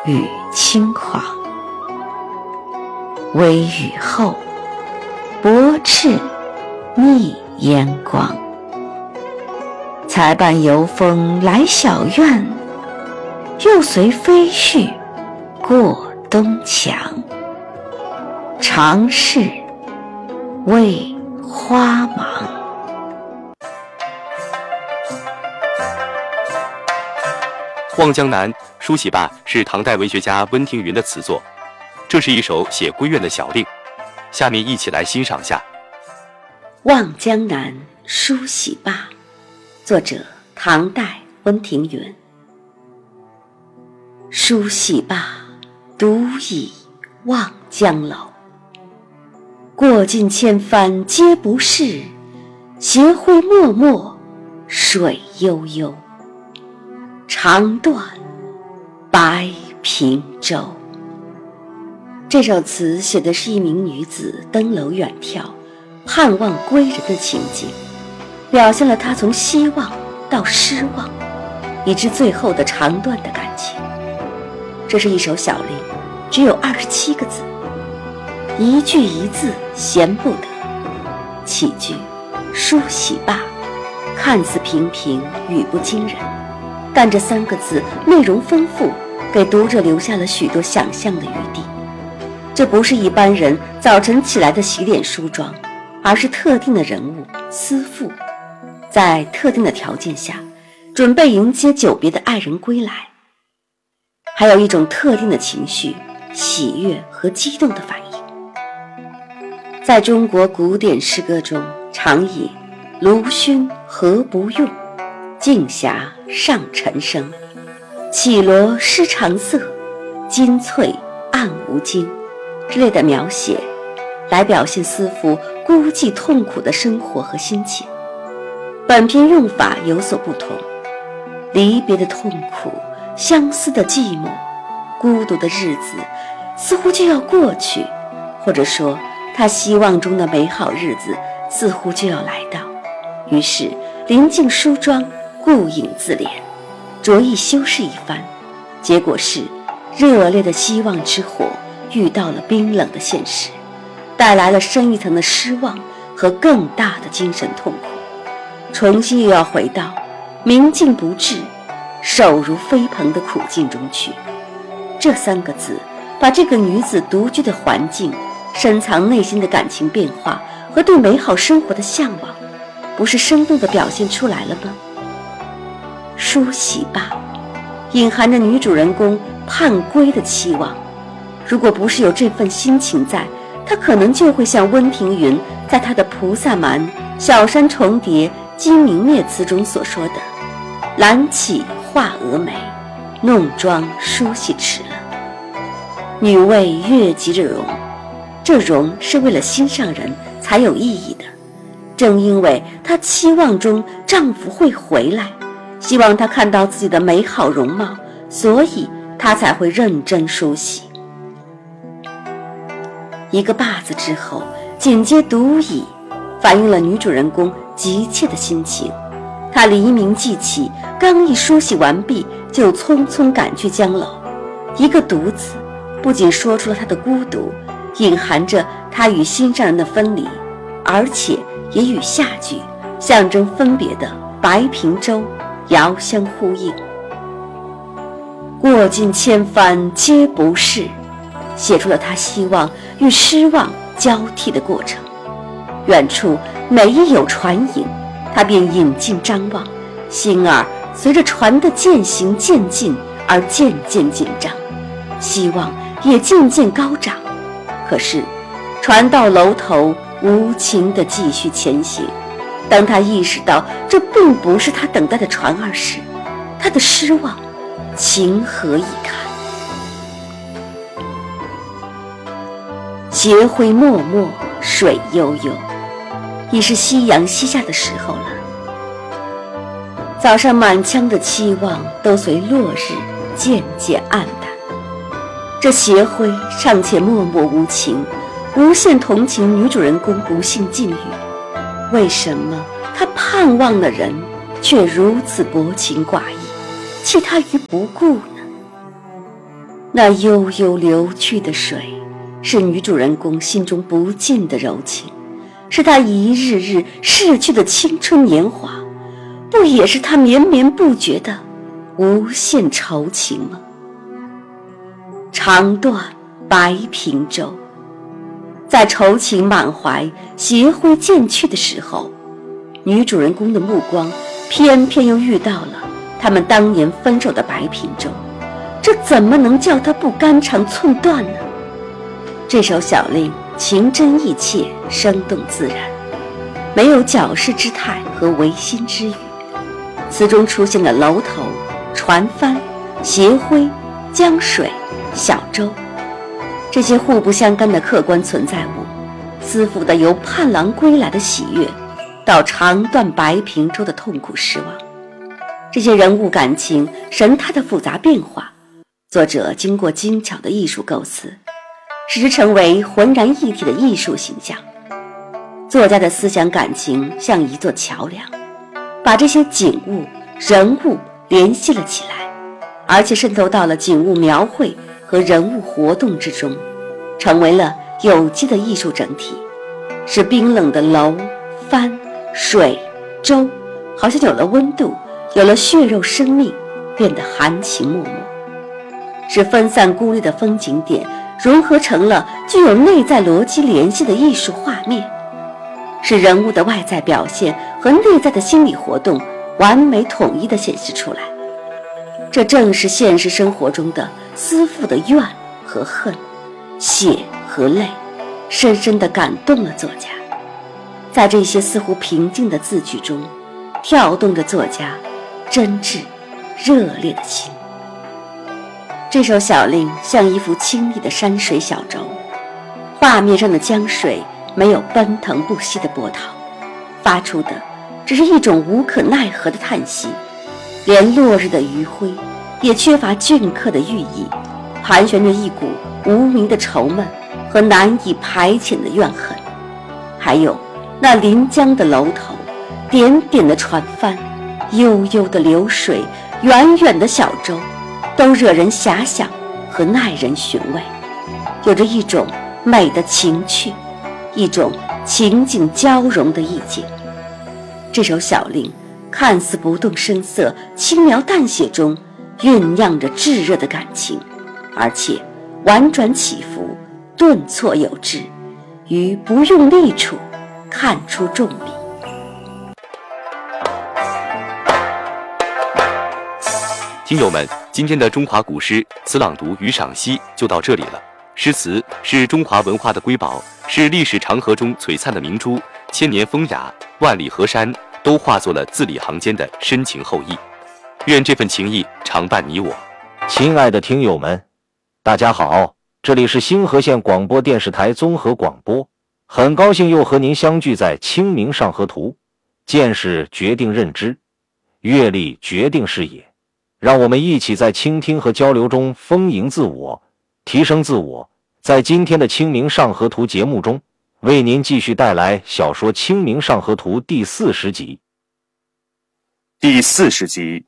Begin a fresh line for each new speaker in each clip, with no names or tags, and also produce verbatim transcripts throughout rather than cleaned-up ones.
与轻狂。微雨后，薄翅逆烟光。才伴游风来小院，又随飞絮过东墙。常是为花忙。
《望江南·梳洗罢》是唐代文学家温庭筠的词作，这是一首写闺怨的小令。下面一起来欣赏下
《望江南·梳洗罢》，作者唐代温庭筠。梳洗罢，独倚望江楼。过尽千帆皆不是，斜晖脉脉水悠悠。长断白平洲。这首词写的是一名女子登楼远眺，盼望归人的情景，表现了她从希望到失望，以致最后的长断的感情。这是一首小令，只有二十七个字，一句一字闲不得。起句梳洗罢，看似平平，语不惊人，但这三个字内容丰富，给读者留下了许多想象的余地。这不是一般人早晨起来的洗脸梳妆，而是特定的人物思妇，在特定的条件下准备迎接久别的爱人归来。还有一种特定的情绪，喜悦和激动的反应。在中国古典诗歌中，常以卢勋何不用，镜霞上尘生，绮罗失常色，金翠暗无惊之类的描写，来表现思妇孤寂痛苦的生活和心情。本篇用法有所不同，离别的痛苦，相思的寂寞，孤独的日子似乎就要过去，或者说他希望中的美好日子似乎就要来到。于是临近梳妆，顾影自怜，着意修饰一番，结果是热烈的希望之火遇到了冰冷的现实，带来了深一层的失望和更大的精神痛苦，重新又要回到明镜不至，手如飞蓬的苦境中去。这三个字把这个女子独居的环境，深藏内心的感情变化和对美好生活的向往，不是生动地表现出来了吗？梳洗罢，隐含着女主人公盼归的期望。如果不是有这份心情在，她可能就会像温庭筠在他的《菩萨蛮·小山重叠鸡鸣灭》词中所说的：懒起画蛾眉，弄妆梳洗迟了。女为悦极着容，这容是为了心上人才有意义的。正因为她期望中丈夫会回来，希望他看到自己的美好容貌，所以她才会认真梳洗。一个罢字之后，紧接独倚，反映了女主人公急切的心情。她黎明即起，刚一梳洗完毕，就匆匆赶去江楼。一个独字，不仅说出了她的孤独，隐含着她与心上人的分离，而且也与下句象征分别的白平洲遥相呼应。过尽千帆皆不是，写出了他希望与失望交替的过程。远处每一有船影，他便引颈张望，心儿随着船的渐行渐近而渐渐紧张，希望也渐渐高涨。可是船到楼头，无情地继续前行。当他意识到这并不是他等待的船儿时，他的失望情何以堪？斜晖脉脉水悠悠，已是夕阳西下的时候了。早上满腔的期望都随落日渐渐暗淡，这斜晖尚且默默无情，无限同情女主人公不幸境遇。为什么他盼望的人却如此薄情寡义，弃他于不顾呢？ 那悠悠流去的水，是女主人公心中不尽的柔情，是她一日日逝去的青春年华，不也是她绵绵不绝的无限愁情吗？长断白平洲，在愁情满怀、携挥渐去的时候，女主人公的目光偏偏又遇到了他们当年分手的白平洲，这怎么能叫她不肝肠寸断呢？这首小令情真意切，生动自然，没有矫饰之态和违心之语。词中出现了楼头、船帆、斜晖、江水、小舟，这些互不相干的客观存在物，思服的由盼郎归来的喜悦到长断白平洲的痛苦失望。这些人物感情神态的复杂变化，作者经过精巧的艺术构思，使之成为浑然一体的艺术形象。作家的思想感情像一座桥梁，把这些景物、人物联系了起来，而且渗透到了景物描绘和人物活动之中，成为了有机的艺术整体，使冰冷的楼、帆、水、舟好像有了温度，有了血肉生命，变得含情脉脉，使分散孤立的风景点融合成了具有内在逻辑联系的艺术画面，使人物的外在表现和内在的心理活动完美统一地显示出来。这正是现实生活中的思妇的怨和恨，血和泪，深深地感动了作家。在这些似乎平静的字句中，跳动着作家真挚热烈的心。这首小令像一幅清丽的山水小舟，画面上的江水没有奔腾不息的波涛，发出的只是一种无可奈何的叹息，连落日的余晖也缺乏镌刻的寓意，盘旋着一股无名的愁闷和难以排遣的怨恨。还有那临江的楼头，点点的船帆，悠悠的流水，远远的小舟，都惹人遐想和耐人寻味，有着一种美的情趣，一种情景交融的意境。这首小令看似不动声色、轻描淡写中酝酿着炙热的感情，而且婉转起伏，顿挫有致，于不用力处看出重笔。
听友们，今天的中华古诗词朗读与赏析就到这里了。诗词是中华文化的瑰宝，是历史长河中璀璨的明珠，千年风雅，万里河山都化作了字里行间的深情厚谊。愿这份情谊常伴你我。
亲爱的听友们，大家好，这里是星河县广播电视台综合广播，很高兴又和您相聚在清明上河图。见识决定认知，阅历决定视野，让我们一起在倾听和交流中丰盈自我，提升自我。在今天的清明上河图节目中，为您继续带来小说《清明上河图》第四十集。
第四十集，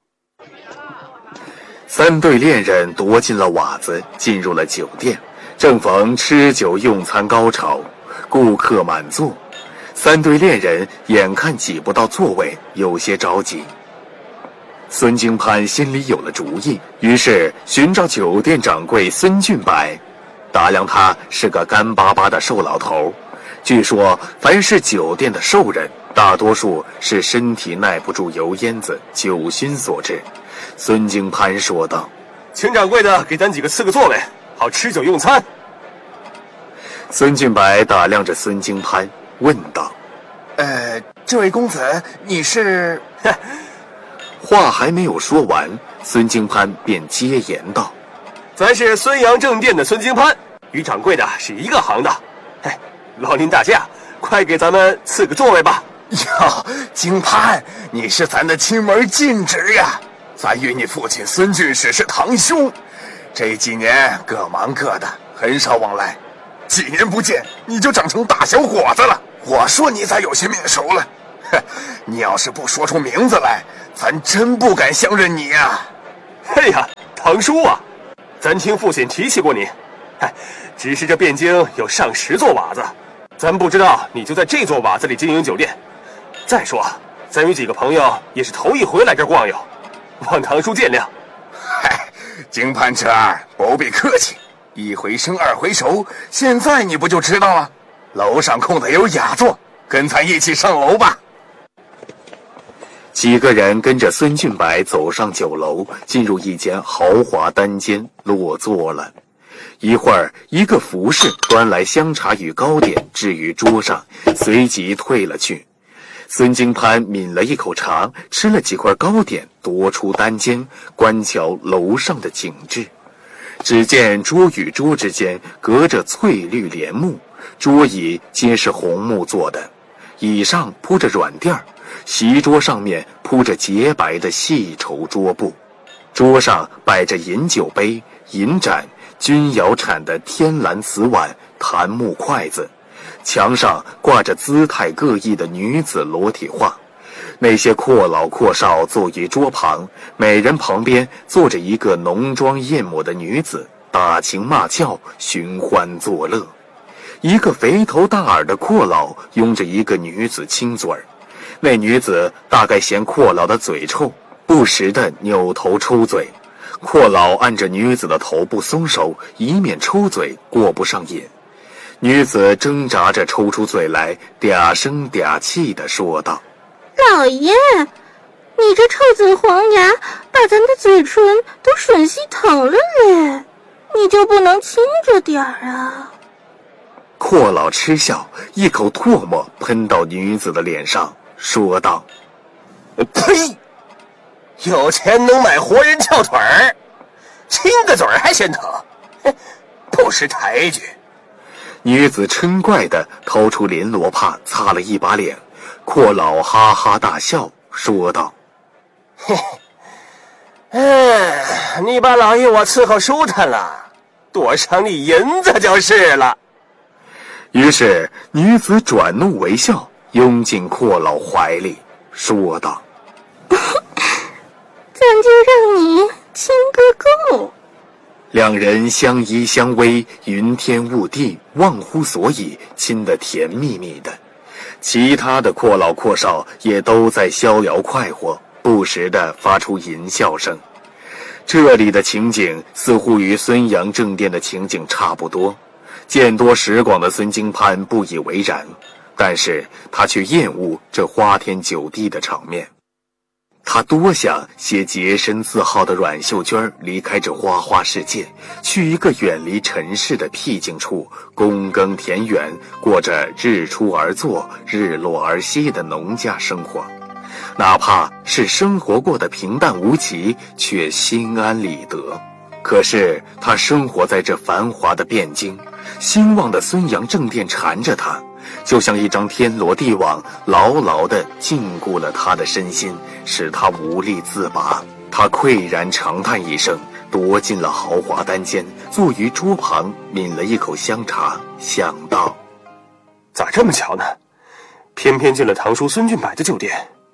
三对恋人夺进了瓦子，进入了酒店，正逢吃酒用餐高潮，顾客满座，三对恋人眼看挤不到座位，有些着急。孙京潘心里有了主意，于是寻找酒店掌柜孙俊白，打量他是个干巴巴的瘦老头。据说凡是酒店的瘦人，大多数是身体耐不住油烟子、酒熏所致。孙京潘说道：“
请掌柜的给咱几个赐个座位，好吃酒用餐。”
孙俊白打量着孙京潘，问道：“
呃，这位公子，你是？”
话还没有说完，孙京潘便接言道：“
咱是孙阳正店的孙京潘，与掌柜的是一个行的。哎，劳您大驾，快给咱们赐个座位吧。”
哟，京潘，你是咱的亲门近侄呀！咱与你父亲孙俊史是堂兄，这几年各忙各的，很少往来。几年不见，你就长成大小伙子了。我说你咋有些面熟了？哼，你要是不说出名字来，咱真不敢相认你呀。
嘿呀，堂叔啊！ 咱听父亲提起过你，哎，只是这汴京有上十座瓦子，咱不知道你就在这座瓦子里经营酒店。再说，咱与几个朋友也是头一回来这逛悠，望堂叔见谅。
嗨，京潘侄儿不必客气，一回生二回熟，现在你不就知道了？楼上空的有雅座，跟咱一起上楼吧。
几个人跟着孙俊白走上酒楼，进入一间豪华单间，落座了。一会儿，一个服侍端来香茶与糕点置于桌上，随即退了去。孙金潘抿了一口茶，吃了几块糕点，踱出单间，观瞧楼上的景致。只见桌与桌之间隔着翠绿帘幕，桌椅皆是红木做的，椅上铺着软垫儿，席桌上面铺着洁白的细绸桌布，桌上摆着饮酒杯、银盏、钧窑产的天蓝瓷碗、檀木筷子，墙上挂着姿态各异的女子裸体画。那些阔老阔少坐于桌旁，每人旁边坐着一个浓妆艳抹的女子，打情骂俏，寻欢作乐。一个肥头大耳的阔老拥着一个女子亲嘴儿，那女子大概嫌阔老的嘴臭，不时地扭头抽嘴。阔老按着女子的头不松手，以免抽嘴过不上瘾。女子挣扎着抽出嘴来，嗲声嗲气地说道：
老爷，你这臭嘴黄牙把咱的嘴唇都吮吸疼了嘞，你就不能轻着点儿啊？
阔老嗤笑，一口唾沫喷到女子的脸上，说道：
呸！有钱能买活人翘腿儿，亲个嘴儿还嫌疼，不识抬举。
女子嗔怪地掏出连罗帕擦了一把脸。阔老哈哈大笑，说道：
嘿，哎，你把老爷我伺候舒坦了，多赏你银子就是了。
于是女子转怒为笑，拥进阔老怀里，说道：
咱就让你亲个够。
两人相依相偎，云天雾地，忘乎所以，亲得甜蜜蜜的。其他的阔老阔少也都在逍遥快活，不时地发出淫笑声。这里的情景似乎与孙杨正殿的情景差不多。见多识广的孙金潘不以为然，但是他却厌恶这花天酒地的场面。他多想携洁身自好的阮秀娟离开这花花世界，去一个远离尘世的僻静处，躬耕田园，过着日出而作日落而息的农家生活。哪怕是生活过得平淡无奇，却心安理得。可是他生活在这繁华的汴京，兴旺的孙杨正殿缠着他，就像一张天罗地网，牢牢地禁锢了他的身心，使他无力自拔。他喟然长叹一声，踱进了豪华单间，坐于桌旁，抿了一口香茶，想到：
咋这么巧呢？偏偏进了堂叔孙俊柏的酒店，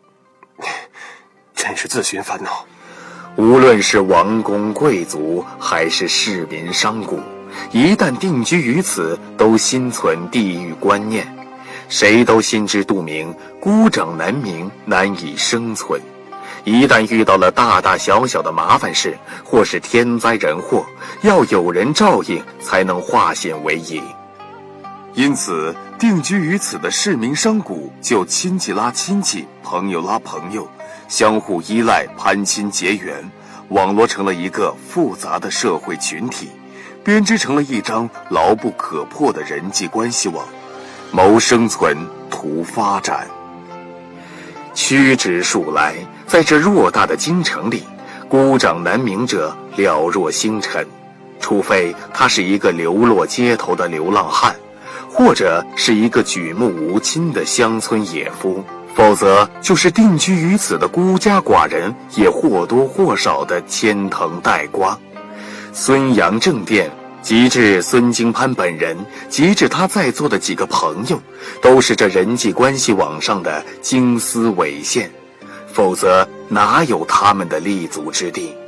真是自寻烦恼。
无论是王公贵族还是市民商贾，一旦定居于此，都心存地域观念，谁都心知肚明，孤掌难鸣，难以生存。一旦遇到了大大小小的麻烦事，或是天灾人祸，要有人照应，才能化险为夷。因此，定居于此的市民商贾就亲戚拉亲戚，朋友拉朋友，相互依赖，攀亲结缘，网络成了一个复杂的社会群体，编织成了一张牢不可破的人际关系网，谋生存，图发展。屈指数来，在这偌大的京城里，孤掌难鸣者了若星辰，除非他是一个流落街头的流浪汉，或者是一个举目无亲的乡村野夫，否则就是定居于此的孤家寡人，也或多或少的牵藤带瓜。孙杨正殿，及至孙金潘本人，及至他在座的几个朋友，都是这人际关系网上的金丝纬线，否则哪有他们的立足之地？